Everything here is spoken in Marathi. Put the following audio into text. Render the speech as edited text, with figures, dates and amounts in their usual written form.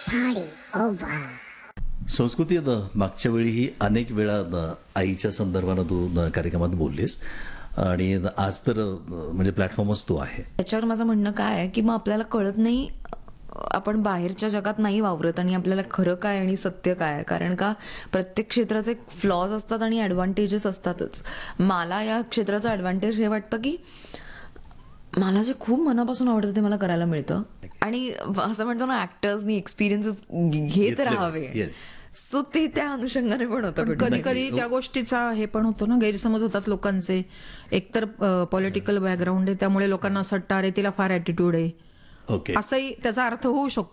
संस्कृती मागच्या वेळीही अनेक वेळा आईच्या संदर्भानं तू कार्यक्रमात बोललीस आणि आज तर म्हणजे प्लॅटफॉर्मच तो आहे. त्याच्यावर माझं म्हणणं काय आहे की मग आपल्याला कळत नाही आपण बाहेरच्या जगात नाही वावरत आणि आपल्याला खरं काय आणि सत्य काय आहे. कारण का प्रत्येक क्षेत्राचे फ्लॉज असतात आणि ॲडव्हान्टेजेस असतातच. मला या क्षेत्राचं ॲडव्हान्टेज हे वाटतं की मला जे खूप मनापासून आवडतं ते मला करायला मिळतं आणि असं म्हणतो ना ऍक्टर्सनी एक्सपिरियन्सेस घेत राहावे. येस. सो ते त्या अनुषंगाने पण होतं. पण कधी कधी त्या गोष्टीचा हे पण होतो ना, गैरसमज होतात लोकांचे. एकतर पॉलिटिकल बॅकग्राऊंड आहे त्यामुळे लोकांना असं वाटतं अरे तिला फार ॲटिट्यूड आहे, ओके. असंही त्याचा अर्थ होऊ शकतो.